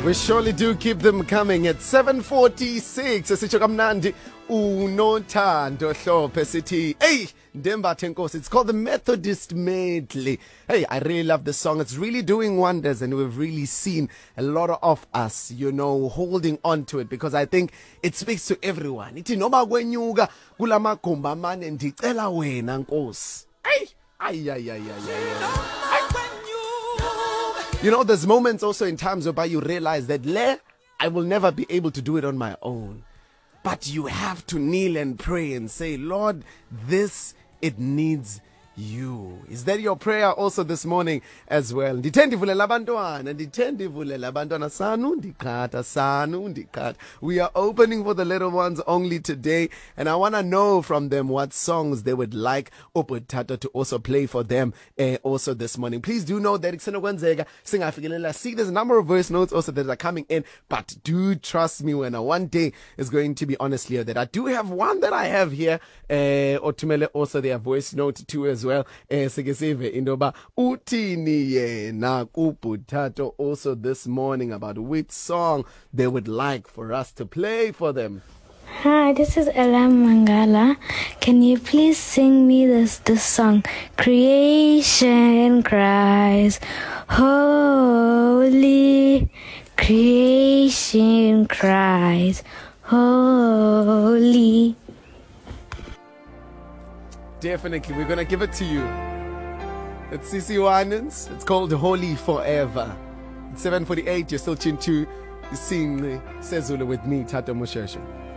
We surely do keep them coming at 7:46. Esitsho kamnandi unothando Hlophe sithi, hey, Ndembathe Nkosi. It's called the Methodist Medley. Hey, I really love the song. It's really doing wonders, and we've really seen a lot of us, holding on to it, because I think it speaks to everyone. Ithi noba kwenyuka kulamagumba amane ndicela wena Nkosi. Ay. There's moments also in times whereby you realize that I will never be able to do it on my own. But you have to kneel and pray and say, Lord, it needs you. Is that your prayer also this morning as well? Ndithendivulela abantwana sanu ndikhatha. We are opening for the little ones only today, and I want to know from them what songs they would like Oputato to also play for them also this morning. Please do know that see, there's a number of voice notes also that are coming in, but do trust me when one day is going to be honestly that I do have one that I have here, Otumele also their voice note too as well. Sikesive indoba utini yena kuPutato also this morning about which song they would like for us to play for them. Hi, this is Ella Mangala. Can you please sing me this song? Creation cries, holy. Creation cries, holy. Definitely, we're gonna give it to you. It's CC Winans. It's called Holy Forever. It's 7:48. You're still tuned to Sing Sezulu with me, Tato Musheshu.